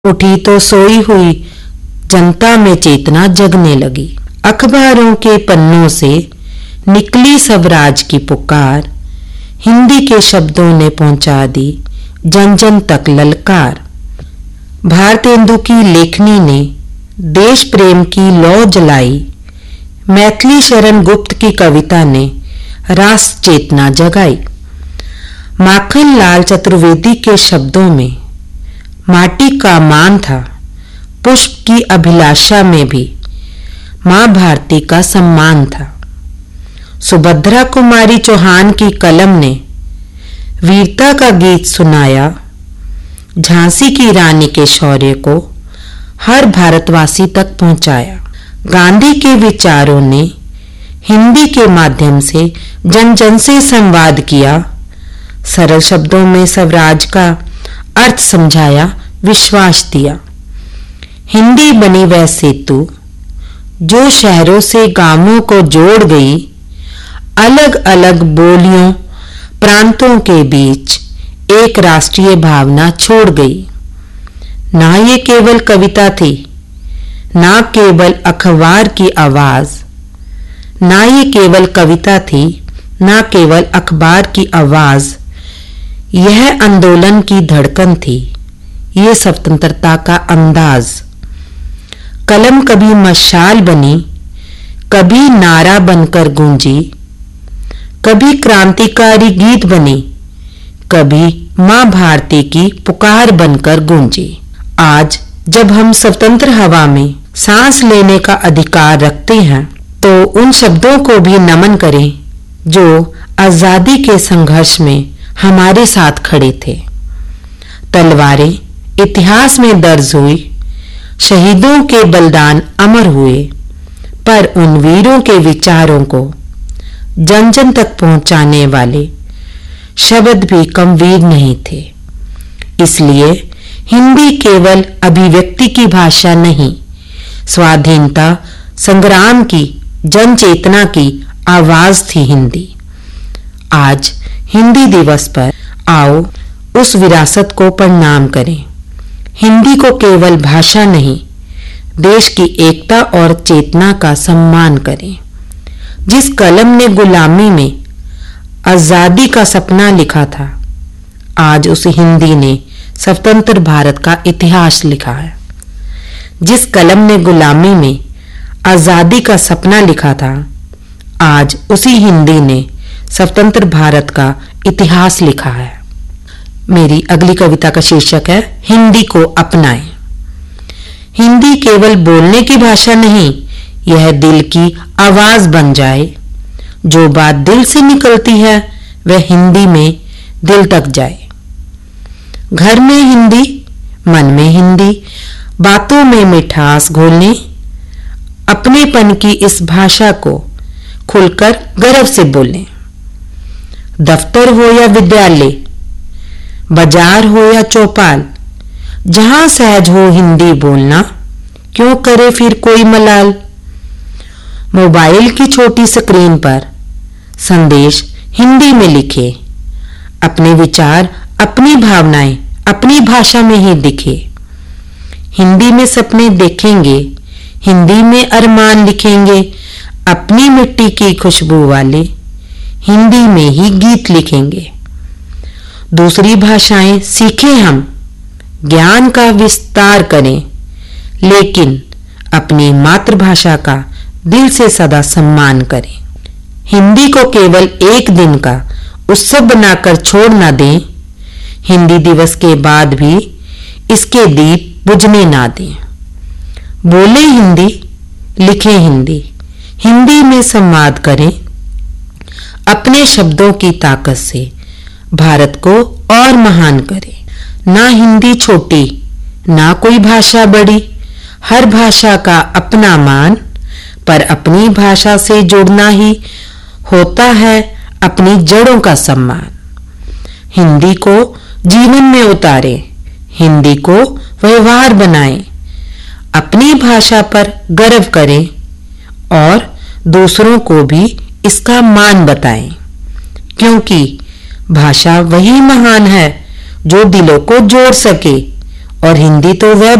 उठी तो सोई हुई जनता में चेतना जगने लगी। अखबारों के पन्नों से निकली स्वराज की पुकार, हिंदी के शब्दों ने पहुंचा दी जन जन तक ललकार। भारतेंदु की लेखनी ने देश प्रेम की लौ जलाई, मैथिली शरण गुप्त की कविता ने राष्ट्र चेतना जगाई। माखन लाल चतुर्वेदी के शब्दों में माटी का मान था, पुष्प की अभिलाषा में भी मां भारती का सम्मान था। सुभद्रा कुमारी चौहान की कलम ने वीरता का गीत सुनाया, झांसी की रानी के शौर्य को हर भारतवासी तक पहुंचाया। गांधी के विचारों ने हिंदी के माध्यम से जन जन से संवाद किया, सरल शब्दों में स्वराज का अर्थ समझाया, विश्वास दिया। हिंदी बनी वह सेतु जो शहरों से गांवों को जोड़ गई, अलग अलग बोलियों प्रांतों के बीच एक राष्ट्रीय भावना छोड़ गई। ना ये केवल कविता थी, ना केवल अखबार की आवाज, ना ये केवल कविता थी, ना केवल अखबार की आवाज, यह आंदोलन की धड़कन थी, ये स्वतंत्रता का अंदाज। कलम कभी मशाल बनी, कभी नारा बनकर गूंजी, कभी क्रांतिकारी गीत बनी, कभी मां भारती की पुकार बनकर गूंजी। आज जब हम स्वतंत्र हवा में सांस लेने का अधिकार रखते हैं, तो उन शब्दों को भी नमन करें जो आजादी के संघर्ष में हमारे साथ खड़े थे। तलवारें इतिहास में दर्ज हुई, शहीदों के बलिदान अमर हुए, पर उन वीरों के विचारों को जन जन तक पहुंचाने वाले शब्द भी कम वीर नहीं थे। इसलिए हिंदी केवल अभिव्यक्ति की भाषा नहीं, स्वाधीनता संग्राम की जन चेतना की आवाज थी हिंदी। आज हिंदी दिवस पर आओ उस विरासत को प्रणाम करें। हिंदी को केवल भाषा नहीं, देश की एकता और चेतना का सम्मान करें। जिस कलम ने गुलामी में आजादी का सपना लिखा था, आज उस हिंदी ने स्वतंत्र भारत का इतिहास लिखा है। जिस कलम ने गुलामी में आजादी का सपना लिखा था, आज उसी हिंदी ने स्वतंत्र भारत का इतिहास लिखा है। मेरी अगली कविता का शीर्षक है हिंदी को अपनाएं। हिंदी केवल बोलने की भाषा नहीं, यह दिल की आवाज बन जाए। जो बात दिल से निकलती है वह हिंदी में दिल तक जाए। घर में हिंदी, मन में हिंदी, बातों में मिठास घोलने, अपनेपन की इस भाषा को खुलकर गर्व से बोलें। दफ्तर हो या विद्यालय, बाजार हो या चौपाल, जहां सहज हो हिंदी बोलना, क्यों करे फिर कोई मलाल। मोबाइल की छोटी स्क्रीन पर संदेश हिंदी में लिखे, अपने विचार, अपनी भावनाएं अपनी भाषा में ही दिखे। हिंदी में सपने देखेंगे, हिंदी में अरमान लिखेंगे, अपनी मिट्टी की खुशबू वाले हिंदी में ही गीत लिखेंगे। दूसरी भाषाएं सीखें हम, ज्ञान का विस्तार करें, लेकिन अपनी मातृभाषा का दिल से सदा सम्मान करें। हिंदी को केवल एक दिन का उत्सव बनाकर छोड़ न दें, हिंदी दिवस के बाद भी इसके दीप बुझने ना दें। बोले हिंदी, लिखें हिंदी, हिंदी में संवाद करें। अपने शब्दों की ताकत से भारत को और महान करें। ना हिंदी छोटी, ना कोई भाषा बड़ी, हर भाषा का अपना मान, पर अपनी भाषा से जुड़ना ही होता है अपनी जड़ों का सम्मान। हिंदी को जीवन में उतारें, हिंदी को व्यवहार बनाएं, अपनी भाषा पर गर्व करें और दूसरों को भी इसका मान बताएं, क्योंकि भाषा वही महान है जो दिलों को जोड़ सके और हिंदी तो वह